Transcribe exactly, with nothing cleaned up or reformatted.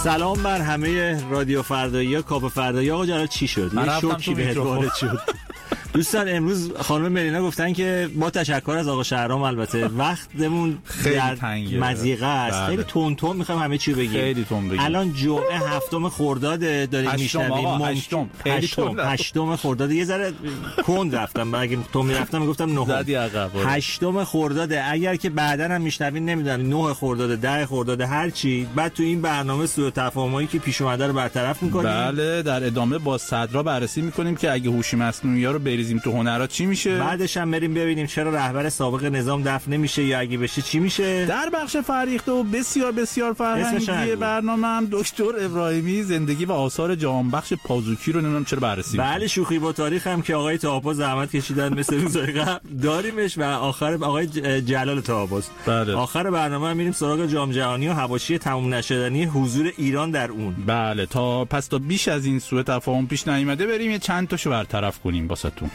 سلام بر همه رادیو فردایی ها، کاپ فردایی. آقا جلال چی شد؟ یه شوکی بهت وارد شد. دوستان امروز خانم ملینا گفتن که با تشکر از آقا شهرام البته وقتمون در مضیقه است. بله. خیلی تون تون میخوام همه چی بگیم. خیلی تون بگیم. الان جمعه هفتم خرداد داریم میشنویم. هشتم هشتم هشتم خرداد. یه ذره کند رفتم. اگه تو میرفتم میگفتم نه. زدی عقب. هشتم خرداد. اگر که بعداً هم میشنوین نمیدونم نه خرداد، ده خرداد، هر چی. بعد تو این برنامه سوء تفاهمایی که پیش اومده رو برطرف میکنیم. بله، در ادامه با صدرا بررسی میکنیم که اگه هوش مصنوعی ها رو بریزیم تو هنرات چی میشه. بعدش هم بریم ببینیم چرا رهبر سابق نظام دفن نمیشه یا اگه بشه چی میشه. در بخش فریخته و بسیار بسیار فرهنگی برنامه هم دکتر ابراهیمی زندگی و آثار جهانبخش پازوکی رو نمیدونم چرا بررسی بله میکنیم. شوخی با تاریخ هم که آقای طاه‌آباد زحمت کشیدن مثل روزای قبل داریمش و آخر آقای جلال طاه‌آباد. بله. آخر برنامه هم میریم سراغ جام جهانی و حواشی تموم نشدنی حضور ایران در اون. بله، تا پس تا بیش از این سوء تفاهم پیش نیامده بریم یه چند تاشو برطرف کنیم واسهتون.